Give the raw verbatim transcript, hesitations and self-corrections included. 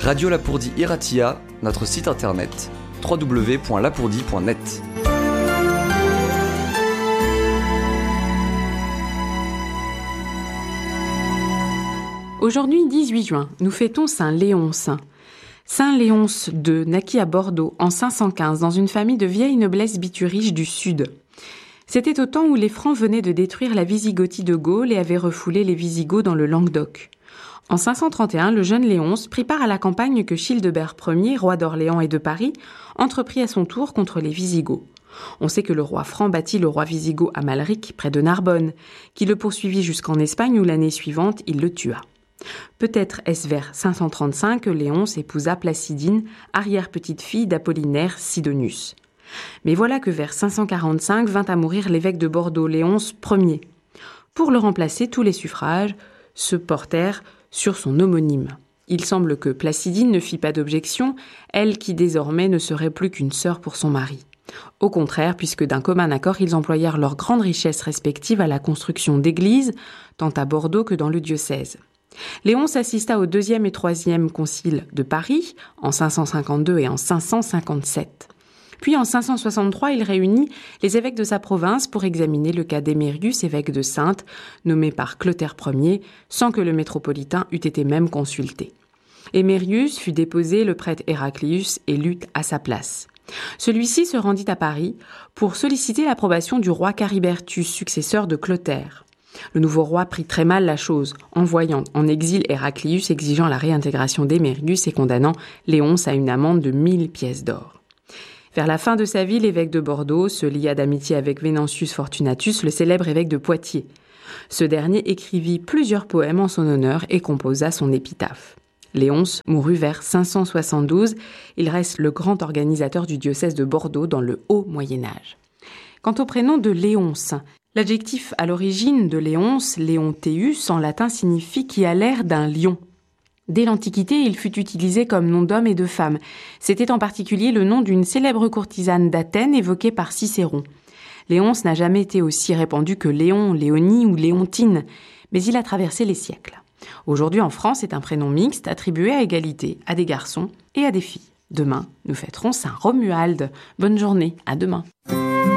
Radio Lapourdie Iratia, notre site internet w w w point lapourdie point net. Aujourd'hui, dix-huit juin, nous fêtons Saint Léonce. Saint Léonce deux naquit à Bordeaux en cinq cent quinze dans une famille de vieille noblesse biturige du Sud. C'était au temps où les Francs venaient de détruire la Wisigothie de Gaule et avaient refoulé les Visigoths dans le Languedoc. En cinq cent trente et un, le jeune Léonce prit part à la campagne que Childebert Ier, roi d'Orléans et de Paris, entreprit à son tour contre les Visigoths. On sait que le roi franc battit le roi wisigoth Amalric près de Narbonne, qui le poursuivit jusqu'en Espagne où l'année suivante il le tua. Peut-être est-ce vers cinq cent trente-cinq que Léonce épousa Placidine, arrière-petite-fille d'Apollinaire Sidonius. Mais voilà que vers cinq cent quarante-cinq vint à mourir l'évêque de Bordeaux, Léonce Ier. Pour le remplacer, tous les suffrages se portèrent sur son homonyme. Il semble que Placidine ne fit pas d'objection, elle qui désormais ne serait plus qu'une sœur pour son mari. Au contraire, puisque d'un commun accord, ils employèrent leurs grandes richesses respectives à la construction d'églises, tant à Bordeaux que dans le diocèse. Léonce assista au deuxième et troisième concile de Paris, en cinq cent cinquante-deux et en cinq cent cinquante-sept. Puis en cinq cent soixante-trois, il réunit les évêques de sa province pour examiner le cas d'Émerius, évêque de Saintes, nommé par Clotaire Ier, sans que le métropolitain eût été même consulté. Émerius fut déposé, le prêtre Héraclius élu à sa place. Celui-ci se rendit à Paris pour solliciter l'approbation du roi Caribertus, successeur de Clotaire. Le nouveau roi prit très mal la chose, envoyant en exil Héraclius, exigeant la réintégration d'Émerius et condamnant Léonce à une amende de mille pièces d'or. Vers la fin de sa vie, l'évêque de Bordeaux se lia d'amitié avec Venantius Fortunatus, le célèbre évêque de Poitiers. Ce dernier écrivit plusieurs poèmes en son honneur et composa son épitaphe. Léonce mourut vers cinq cent soixante-douze. Il reste le grand organisateur du diocèse de Bordeaux dans le haut Moyen-Âge. Quant au prénom de Léonce, l'adjectif à l'origine de Léonce, Léonteus, en latin signifie qui a l'air d'un lion. Dès l'Antiquité, il fut utilisé comme nom d'homme et de femme. C'était en particulier le nom d'une célèbre courtisane d'Athènes évoquée par Cicéron. Léonce n'a jamais été aussi répandu que Léon, Léonie ou Léontine, mais il a traversé les siècles. Aujourd'hui en France, c'est un prénom mixte attribué à égalité à des garçons et à des filles. Demain, nous fêterons Saint Romuald. Bonne journée, à demain.